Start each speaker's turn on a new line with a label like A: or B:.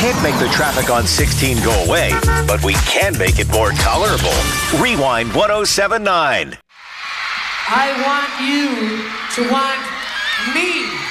A: can't make the traffic on 16 go away, but we can make it more tolerable. Rewind 1079.
B: I want you to want me.